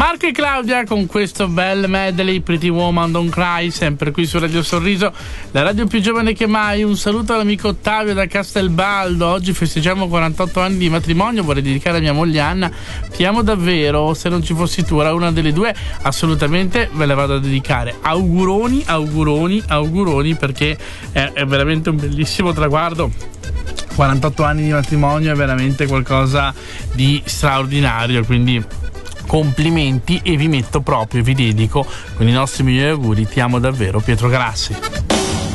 Marco e Claudia con questo bel medley, Pretty Woman Don't Cry, sempre qui su Radio Sorriso, la radio più giovane che mai. Un saluto all'amico Ottavio da Castelbaldo. Oggi festeggiamo 48 anni di matrimonio, vorrei dedicare a mia moglie Anna. Ti amo davvero, se non ci fossi tu era una delle due, assolutamente ve la vado a dedicare. Auguroni, auguroni, auguroni, perché è veramente un bellissimo traguardo. 48 anni di matrimonio è veramente qualcosa di straordinario, quindi complimenti, e vi metto proprio, vi dedico con i nostri migliori auguri. Ti amo davvero, Pietro Grassi.